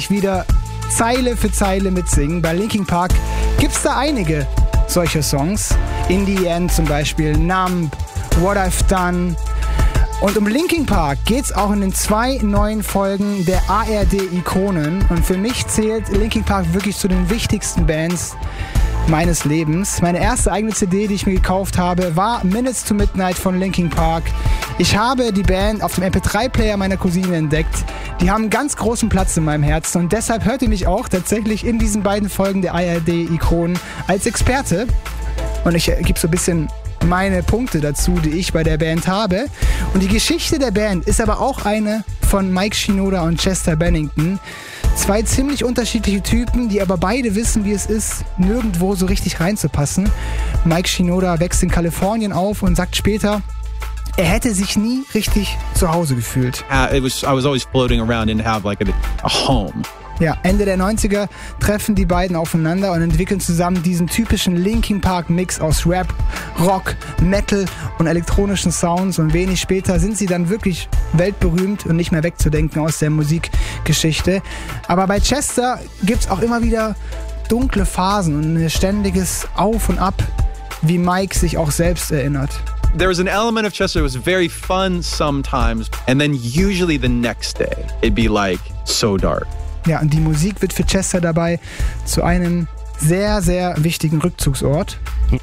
wieder Zeile für Zeile mitsingen. Bei Linkin Park gibt es da einige solche Songs. In the End zum Beispiel, Numb, What I've Done. Und um Linkin Park geht's auch in den 2 neuen Folgen der ARD-Ikonen. Und für mich zählt Linkin Park wirklich zu den wichtigsten Bands meines Lebens. Meine erste eigene CD, die ich mir gekauft habe, war Minutes to Midnight von Linkin Park. Ich habe die Band auf dem MP3-Player meiner Cousine entdeckt. Die haben einen ganz großen Platz in meinem Herzen und deshalb hört ihr mich auch tatsächlich in diesen beiden Folgen der ARD-Ikonen als Experte. Und ich gebe so ein bisschen meine Punkte dazu, die ich bei der Band habe. Und die Geschichte der Band ist aber auch eine von Mike Shinoda und Chester Bennington. 2 ziemlich unterschiedliche Typen, die aber beide wissen, wie es ist, nirgendwo so richtig reinzupassen. Mike Shinoda wächst in Kalifornien auf und sagt später, er hätte sich nie richtig zu Hause gefühlt. I was always floating around and have like a home. Ja, Ende der 90er treffen die beiden aufeinander und entwickeln zusammen diesen typischen Linkin Park Mix aus Rap, Rock, Metal und elektronischen Sounds und wenig später sind sie dann wirklich weltberühmt und nicht mehr wegzudenken aus der Musikgeschichte. Aber bei Chester gibt's auch immer wieder dunkle Phasen und ein ständiges Auf und Ab, wie Mike sich auch selbst erinnert. There was an element of Chester that was very fun sometimes, and then usually the next day it'd be like so dark. Ja, und die Musik wird für Chester dabei zu einem sehr, sehr wichtigen Rückzugsort.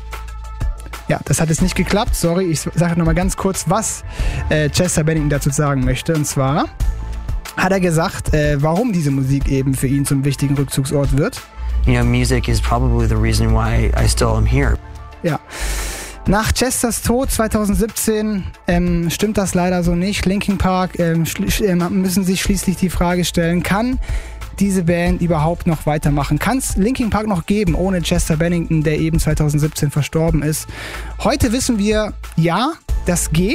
Ja, das hat jetzt nicht geklappt. Sorry, ich sage nochmal ganz kurz, was Chester Bennington dazu sagen möchte. Und zwar hat er gesagt, warum diese Musik eben für ihn zum wichtigen Rückzugsort wird. You know, music is probably the reason why I still am here. Ja. Nach Chesters Tod 2017 stimmt das leider so nicht. Linkin Park müssen sich schließlich die Frage stellen, kann diese Band überhaupt noch weitermachen? Kann es Linkin Park noch geben ohne Chester Bennington, der eben 2017 verstorben ist? Heute wissen wir, ja, das geht.